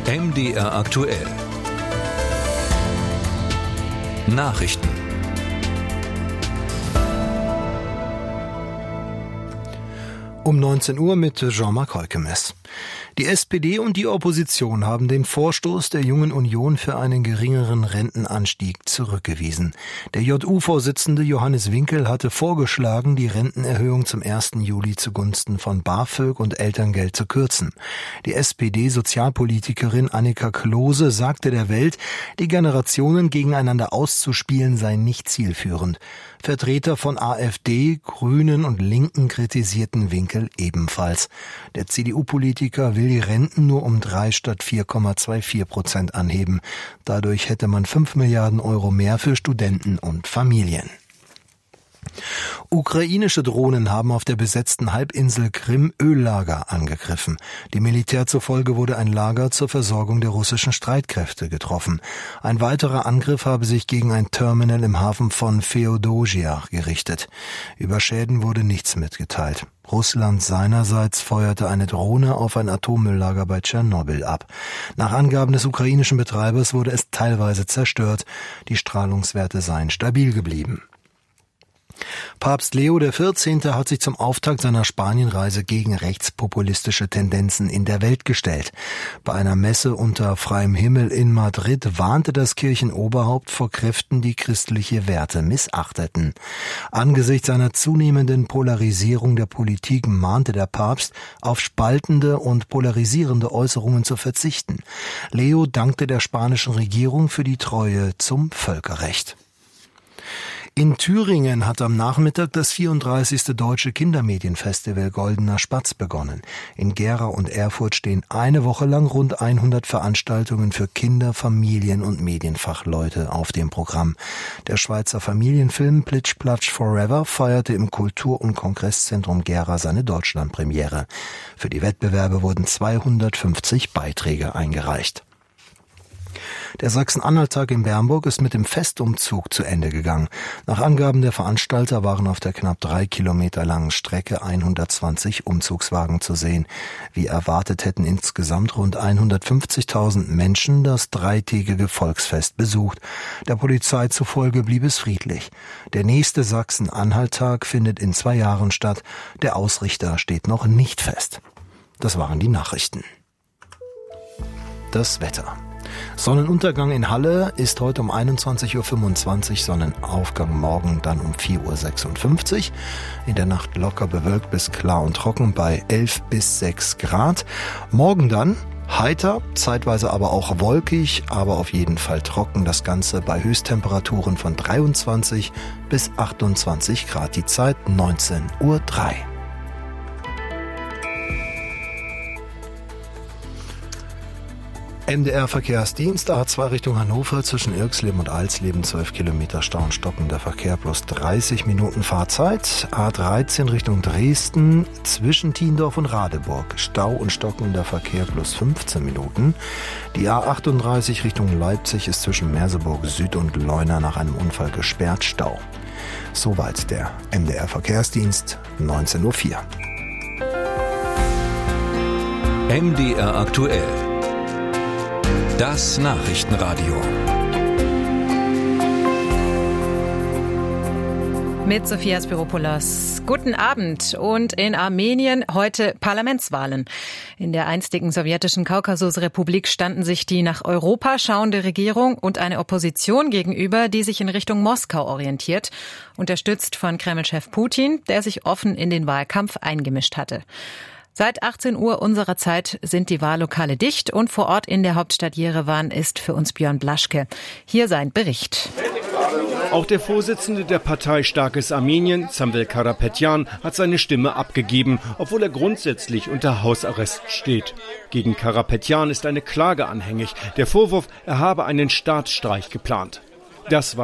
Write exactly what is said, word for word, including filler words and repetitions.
M D R aktuell. Nachrichten. Um neunzehn Uhr mit Jean-Marc Heukemes. Die S P D und die Opposition haben den Vorstoß der Jungen Union für einen geringeren Rentenanstieg zurückgewiesen. Der J U-Vorsitzende Johannes Winkel hatte vorgeschlagen, die Rentenerhöhung zum ersten Juli zugunsten von BAföG und Elterngeld zu kürzen. Die S P D-Sozialpolitikerin Annika Klose sagte der Welt, die Generationen gegeneinander auszuspielen sei nicht zielführend. Vertreter von AfD, Grünen und Linken kritisierten Winkel ebenfalls. Der C D U-Politiker will die Renten nur um drei statt vier Komma vierundzwanzig Prozent anheben. Dadurch hätte man fünf Milliarden Euro mehr für Studenten und Familien. Ukrainische Drohnen haben auf der besetzten Halbinsel Krim Öllager angegriffen. Dem Militär zufolge wurde ein Lager zur Versorgung der russischen Streitkräfte getroffen. Ein weiterer Angriff habe sich gegen ein Terminal im Hafen von Feodosia gerichtet. Über Schäden wurde nichts mitgeteilt. Russland seinerseits feuerte eine Drohne auf ein Atommülllager bei Tschernobyl ab. Nach Angaben des ukrainischen Betreibers wurde es teilweise zerstört. Die Strahlungswerte seien stabil geblieben. Papst Leo der Vierzehnte hat sich zum Auftakt seiner Spanienreise gegen rechtspopulistische Tendenzen in der Welt gestellt. Bei einer Messe unter freiem Himmel in Madrid warnte das Kirchenoberhaupt vor Kräften, die christliche Werte missachteten. Angesichts einer zunehmenden Polarisierung der Politik mahnte der Papst, auf spaltende und polarisierende Äußerungen zu verzichten. Leo dankte der spanischen Regierung für die Treue zum Völkerrecht. In Thüringen hat am Nachmittag das vierunddreißigste Deutsche Kindermedienfestival Goldener Spatz begonnen. In Gera und Erfurt stehen eine Woche lang rund hundert Veranstaltungen für Kinder, Familien und Medienfachleute auf dem Programm. Der Schweizer Familienfilm Plitsch Platsch Forever feierte im Kultur- und Kongresszentrum Gera seine Deutschlandpremiere. Für die Wettbewerbe wurden zweihundertfünfzig Beiträge eingereicht. Der Sachsen-Anhalt-Tag in Bernburg ist mit dem Festumzug zu Ende gegangen. Nach Angaben der Veranstalter waren auf der knapp drei Kilometer langen Strecke hundertzwanzig Umzugswagen zu sehen. Wie erwartet hätten insgesamt rund hundertfünfzigtausend Menschen das dreitägige Volksfest besucht. Der Polizei zufolge blieb es friedlich. Der nächste Sachsen-Anhalt-Tag findet in zwei Jahren statt. Der Ausrichter steht noch nicht fest. Das waren die Nachrichten. Das Wetter. Sonnenuntergang in Halle ist heute um einundzwanzig Uhr fünfundzwanzig, Sonnenaufgang morgen dann um vier Uhr sechsundfünfzig. In der Nacht locker bewölkt bis klar und trocken bei elf bis sechs Grad. Morgen dann heiter, zeitweise aber auch wolkig, aber auf jeden Fall trocken. Das Ganze bei Höchsttemperaturen von dreiundzwanzig bis achtundzwanzig Grad. Die Zeit neunzehn Uhr drei. M D R Verkehrsdienst, A zwei Richtung Hannover zwischen Irxleben und Alsleben, zwölf Kilometer Stau und stockender Verkehr plus dreißig Minuten Fahrzeit. A dreizehn Richtung Dresden zwischen Tiendorf und Radeburg, Stau und stockender Verkehr plus fünfzehn Minuten. Die A achtunddreißig Richtung Leipzig ist zwischen Merseburg Süd und Leuna nach einem Unfall gesperrt, Stau. Soweit der M D R Verkehrsdienst, neunzehn Uhr vier. M D R aktuell. Das Nachrichtenradio. Mit Sophia Spiropoulos. Guten Abend. Und in Armenien heute Parlamentswahlen. In der einstigen sowjetischen Kaukasusrepublik standen sich die nach Europa schauende Regierung und eine Opposition gegenüber, die sich in Richtung Moskau orientiert, unterstützt von Kreml-Chef Putin, der sich offen in den Wahlkampf eingemischt hatte. Seit achtzehn Uhr unserer Zeit sind die Wahllokale dicht und vor Ort in der Hauptstadt Jerewan ist für uns Björn Blaschke. Hier sein Bericht. Auch der Vorsitzende der Partei Starkes Armenien, Samvel Karapetyan, hat seine Stimme abgegeben, obwohl er grundsätzlich unter Hausarrest steht. Gegen Karapetyan ist eine Klage anhängig. Der Vorwurf, er habe einen Staatsstreich geplant. Das war